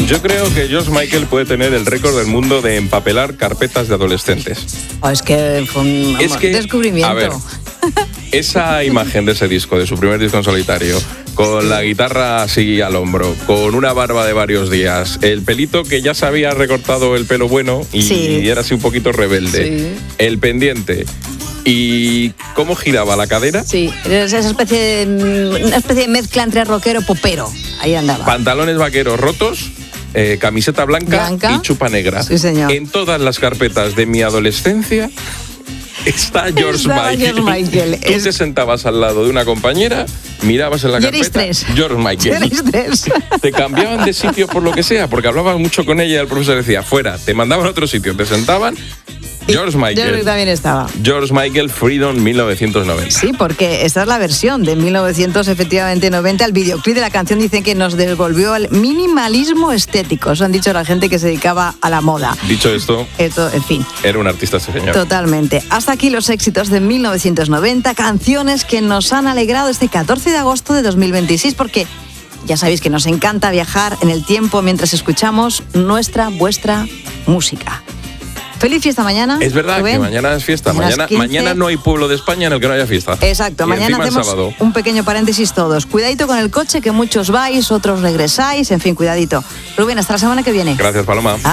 Yo creo que George Michael puede tener el récord del mundo de empapelar carpetas de adolescentes. Es que fue un descubrimiento. A ver, esa imagen de ese disco, de su primer disco en solitario, con la guitarra así al hombro, con una barba de varios días, el pelito que ya se había recortado el pelo bueno y era así un poquito rebelde, el pendiente y cómo giraba la cadera. Sí, esa especie de mezcla entre rockero y popero, ahí andaba. Pantalones vaqueros rotos, camiseta blanca y chupa negra. Sí, señor. En todas las carpetas de mi adolescencia está George Michael. Tú te sentabas al lado de una compañera, mirabas en la carpeta, George Michael. Te cambiaban de sitio por lo que sea, porque hablabas mucho con ella y el profesor decía, fuera, te mandaban a otro sitio, te sentaban. George Michael. Yo también estaba. George Michael, Freedom, 1990. Sí, porque esta es la versión de 1990. El videoclip de la canción dicen que nos devolvió el minimalismo estético. Eso han dicho la gente que se dedicaba a la moda. Dicho esto, en fin. Era un artista este señor. Totalmente. Hasta aquí los éxitos de 1990, canciones que nos han alegrado este 14 de agosto de 2026, porque ya sabéis que nos encanta viajar en el tiempo mientras escuchamos vuestra música. Feliz fiesta mañana. Es verdad, Rubén, que mañana es fiesta. Mañana no hay pueblo de España en el que no haya fiesta. Exacto, mañana hacemos un pequeño paréntesis todos. Cuidadito con el coche, que muchos vais, otros regresáis, en fin, cuidadito. Rubén, hasta la semana que viene. Gracias, Paloma.